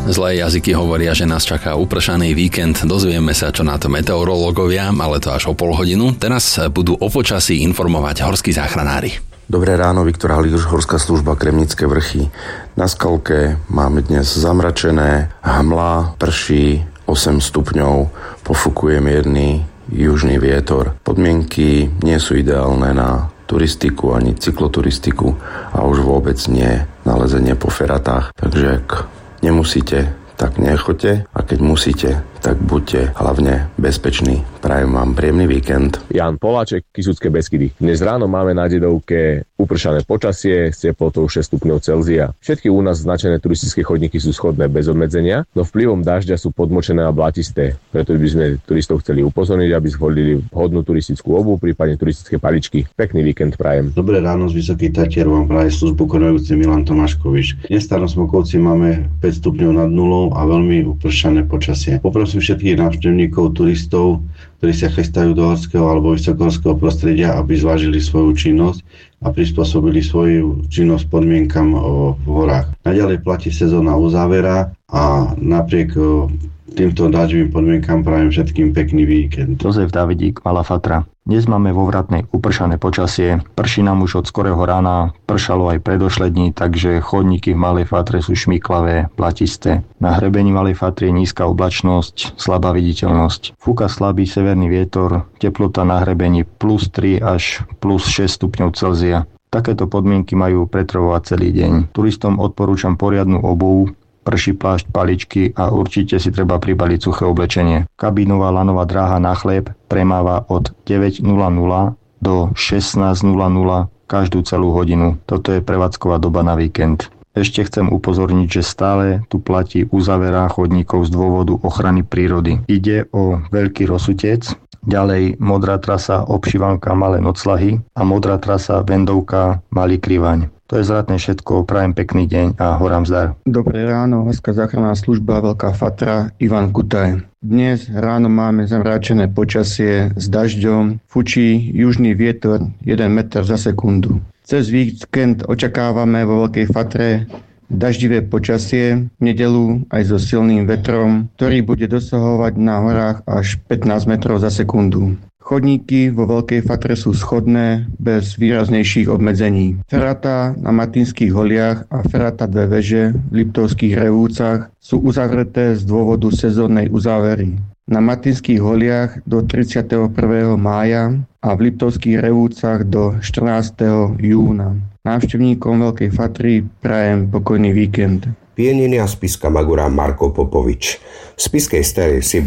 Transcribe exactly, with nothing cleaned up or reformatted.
Zlé jazyky hovoria, že nás čaká upršaný víkend. Dozvieme sa, čo na to meteorológovia, ale to až o pol hodinu. Teraz budú o počasí informovať horskí záchranári. Dobré ráno, Viktor Halíš, Horská služba Kremnické vrchy. Na Skalke máme dnes zamračené, hmla, prší, osem stupňov, pofukuje mierny južný vietor. Podmienky nie sú ideálne na turistiku ani cykloturistiku a už vôbec nie na lezenie po feratách. Takže ak nemusíte, tak nechoďte, a keď musíte, tak buďte hlavne bezpeční. Prajem vám príjemný víkend. Jan Poláček, Kysucké Beskydy. Dnes ráno máme na Dedovke upršané počasie s teplotou šesť stupňov Celzia. Všetky u nás značené turistické chodníky sú schodné bez obmedzenia, no vplyvom dažďa sú podmočené a blátisté. Preto by sme turistov chceli upozorniť, aby zvolili vhodnú turistickú obuv, prípadne turistické paličky. Pekný víkend prajem. Dobré ráno z Vysokých Tatier vám praje službu konajúci Milan Tomáškovič. Dnes v Starom Smokovci máme päť stupňov nad nulou a veľmi upršané počasie. Poprosím všetkých návštevníkov, turistov, ktorí sa chystajú do horského alebo vysokohorského prostredia, aby zvážili svoju činnosť a prispôsobili svoju činnosť podmienkam v horách. Naďalej platí sezónna uzávera a napriek týmto dažďovým podmienkam prajem všetkým pekný víkend. Jozef Davidík, Malá Fatra. Dnes máme vo Vratnej upršané počasie. Prší nám už od skorého rána, pršalo aj predošlé dni, takže chodníky v Malej Fatre sú šmiklavé, platisté. Na hrebení Malej Fatry je nízka oblačnosť, slabá viditeľnosť. Fúka slabý severný vietor, teplota na hrebení plus tri až plus šesť stupňov Celzia. Takéto podmienky majú pretrvovať celý deň. Turistom odporúčam poriadnu obuv, prší, plášť, paličky a určite si treba pribaliť suché oblečenie. Kabínová lanová dráha na chlieb premáva od deväť nula nula do šestnásť nula nula každú celú hodinu. Toto je prevádzková doba na víkend. Ešte chcem upozorniť, že stále tu platí uzavera chodníkov z dôvodu ochrany prírody. Ide o Veľký Rosutec, ďalej modrá trasa Obšivanka Malé Noclahy a modrá trasa Vendovka Malý Krivaň. To je zratné všetko, prajem pekný deň a horám zdar. Dobré ráno, Horská záchranná služba Veľká Fatra, Ivan Kutaj. Dnes ráno máme zamračené počasie s dažďom, fučí južný vietor jeden meter za sekundu. Cez víkend očakávame vo Veľkej Fatre daždivé počasie, v nedeľu aj so silným vetrom, ktorý bude dosahovať na horách až pätnásť metrov za sekundu. Chodníky vo Veľkej Fatre sú schodné, bez výraznejších obmedzení. Ferata na Martinských holiach a ferata dve veže v Liptovských Revúcach sú uzavreté z dôvodu sezónnej uzávery. Na Martinských holiach do tridsiateho prvého mája a v Liptovských Revúcach do štrnásteho júna. Návštevníkom Veľkej Fatry prajem pokojný víkend. Pieniny a spiska Magura Marko Popovič. V spiskej steli si